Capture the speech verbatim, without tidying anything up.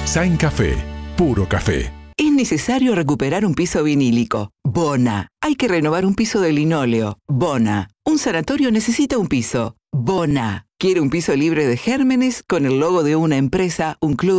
Sain Café, puro café. Es necesario recuperar un piso vinílico. Bona. Hay que renovar un piso de linóleo. Bona. Un sanatorio necesita un piso. Bona. ¿Quiere un piso libre de gérmenes con el logo de una empresa, un club,